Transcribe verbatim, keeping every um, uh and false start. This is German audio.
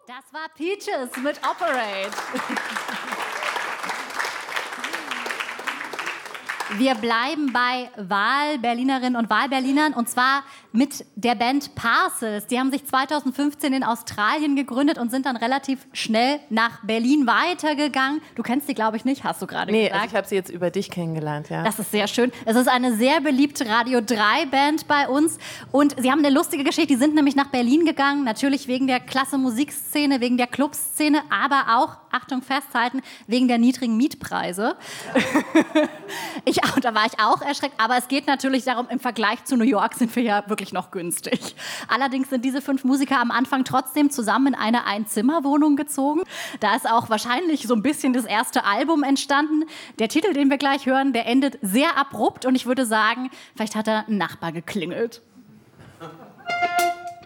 Das war Peaches mit Operate. Wir bleiben bei Wahlberlinerinnen und Wahlberlinern und zwar mit der Band Parcels. Die haben sich zweitausendfünfzehn in Australien gegründet und sind dann relativ schnell nach Berlin weitergegangen. Du kennst sie, glaube ich, nicht, hast du gerade nee, gesagt. Nee, also ich habe sie jetzt über dich kennengelernt, ja. Das ist sehr schön. Es ist eine sehr beliebte Radio drei Band bei uns und sie haben eine lustige Geschichte. Die sind nämlich nach Berlin gegangen, natürlich wegen der klasse Musikszene, wegen der Clubszene, aber auch, Achtung, festhalten, wegen der niedrigen Mietpreise. Ich, da war ich auch erschreckt, aber es geht natürlich darum, im Vergleich zu New York sind wir ja wirklich noch günstig. Allerdings sind diese fünf Musiker am Anfang trotzdem zusammen in eine Einzimmerwohnung gezogen. Da ist auch wahrscheinlich so ein bisschen das erste Album entstanden. Der Titel, den wir gleich hören, der endet sehr abrupt und ich würde sagen, vielleicht hat da ein Nachbar geklingelt.